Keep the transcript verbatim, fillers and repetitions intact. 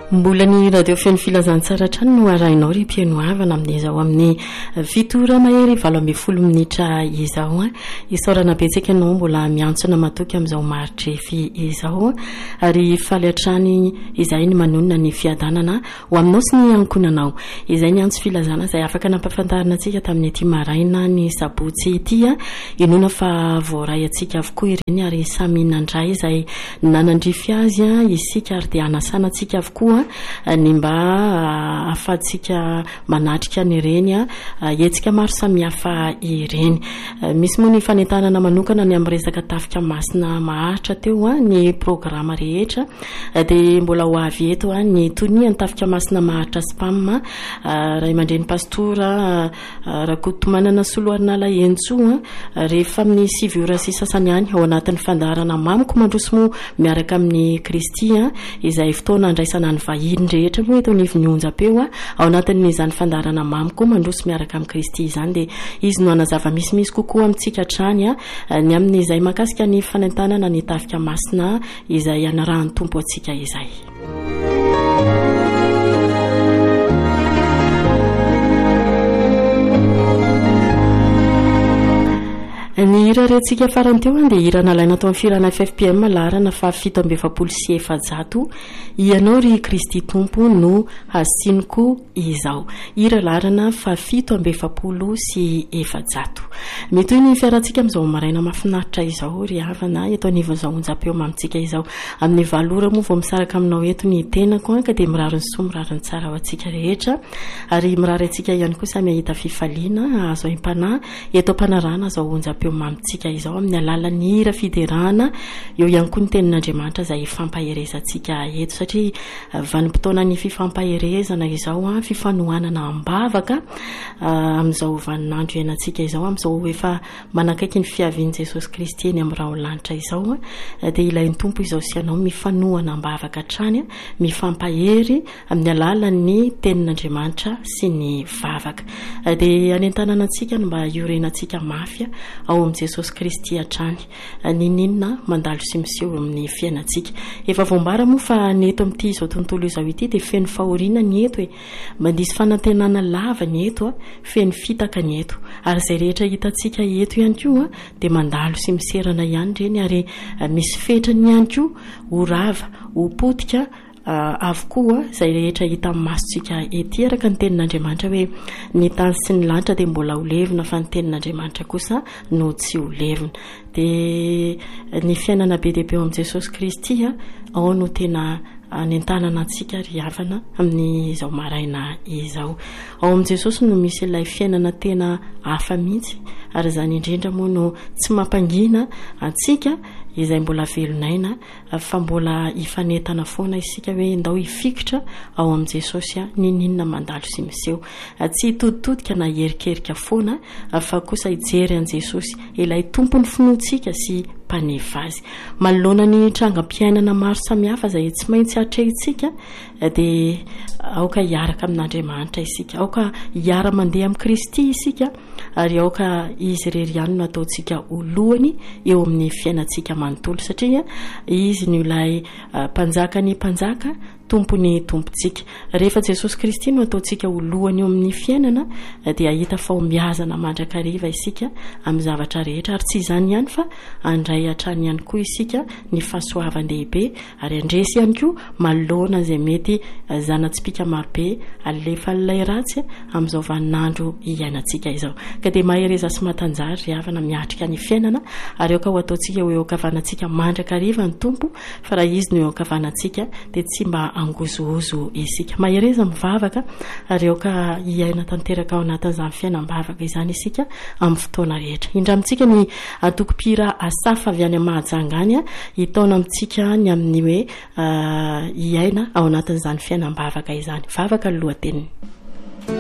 mbola ny radio feno filazantsara trany no arainao ry mpianoavana amin'izao amin'ny fitora mahery valo amby folo minitra izao a isorana betsaka anao mbola miantsona matoky amin'izao maritrefy izao ary faly atrany izay ny manonona ny fiadanana ho aminao sy ny ankonanao izay ny antso filazana izay afaka nampafantarina antsika tamin'ny ety maraina ny sabotsy ity a inona fa voaray antsika avokoa ireny ary samy nandray izay nanandrify azy a isika ary dia anasana antsika avokoa ny mba afatsika manatrika ny ireny a etsika maro samihafa ireny misy moa ny fanentanana manokana ny amin'ny resaka tafika masina maharitra teo a ny programa rehetra dia mbola ho avy eto a ny toniany tafika masina maharitra spam ray mandreny pastora rakotomanana soloarina entso rehefa amin'ny sivy ora sy sasany any ao anatin'ny fandaharana mamiko mandroso moa miaraka amin'ny kristia izay fotoana andraisana ny vahiny rehetra moa eto ny onjam-peo a ao anatin'izany fandaharana mamiko mandroso miaraka amin'ny kristy izany dia izy no anazava misimisy kokoa amintsika trany a ny amin'izay makasika ny fanentanana ny tafika masina izay anarahany tompo antsika izay. Ny hira reantsika farany teo dia hira nalaina tao amin'ny firana F F P M larana fa fito amby efapolo sy efajato ianao ry Kristy tompo no hasiniko izao. Hira larana fa fito amby efapolo sy efajato. Metoy ny fiarantsika amin'izao maraina mahafinaritra izao ry havana eto anivon' izao onjam-peo amintsika izao amin'ny valora moa vao misaraka aminao eto ny tenako ka dia mirary ny soa mirary ny tsara ho antsika rehetra ary mirary antsika ihany koa samy ahita fifaliana azo impana eto ampanarana izao onjam-peo mamitsika izao amin'ny alalan'ny hira fiderahana eo ihany koa ny tenin'Andriamanitra izay fampaherezantsika eto satria vanim-potoana ny fifampaherezana izao a fifanohanana ambavaka amin'izao vaninandro iainantsika izao amin'izao efa manakaiky ny fiavian'i Jesosy Kristy eny amin'ny raolanitra izao a dia ilain'ny tompo izao sy ianao mifanohana ambavaka hatrany mifampahery amin'ny alalan'ny tenin'Andriamanitra sy ny vavaka dia anentanana antsika no mba iorenantsika mafia ao amin'i Jesosy Kristy hatrany nininona mandalo sy miseho amin'ny fiainantsika efa voambara moa fa ny eto amin'ity izao tontolo izao ity dia feno fahoriana ny eto e mandisy fanantenana lava ny eto a feno fitaka ny eto ary izay rehetra hitantsika eto ihany koa dia mandalo sy miserana ihany ireny ary misy fetrany ihany koa ho rava ho potika avokoa izay rehetra hita amin'ny masontsika ety araka ny tenin'Andriamanitra hoe ny tany sy ny lanitra dia mbola ho levina fa ny tenin'Andriamanitra kosa no tsy ho levina dia ny fiainana be dia be amin'i Jesosy Kristy a ao no tena anentanana antsika ry havana amin'izao maraina izao ao amin'i Jesosy no misy ilay fiainana tena hafa mihitsy ary izany indrindra moa no tsy mampangina antsika izay mbola velonaina fa mbola hifanentana foana isika hoe ndao hifikitra ao amin'i Jesosy a nininona mandalo sy miseho tsy hitoditodika na herikerika foana fa kosa hijery an'i Jesosy ilay tompony finoantsika sy mpanefa azy manoloana ny trangam-piainana maro samihafa izay tsy maintsy hatrehintsika dia aoka hiaraka amin'Andriamanitra isika aoka hiara mandeha amin'ny Kristy isika ary aoka izy irery ihany no ataontsika olohany eo amin'ny fiainantsika manontolo satria izy no ilay mpanjaka ny mpanjaka tompony tompontsika rehefa Jesosy Kristy no ataontsika olohany eo amin'ny fiainana dia ahita fa miazana mandrakariva isika amin'ny zavatra rehetra ary tsy izany ihany fa andray hatrany ihany koa isika ny fahasoavan-dehibe ary andresy ihany koa manoloana izay mety zanatsipika marobe alefa ilay ratsy amin'izao vaninandro iainantsika izao ka dia mahereza sy matanjary ry havana miatrika ny fiainana ary aoka ho ataontsika eo ankavanantsika mandrakariva ny tompo fa raha izy no eo ankavanantsika dia tsy mba angozoozo isika mahereza mivavaka ary aoka hiaina tanteraka ao anatin'izany fiainam-bavaka izany isika amin'ny fotoana rehetra indra amintsika ny atoko-pira asafa avy any amahajangany a hitaona amintsika ny amin'ny hoe hiaina ao anatin'izany fiainam-bavaka izany vavaka ny lohateniny.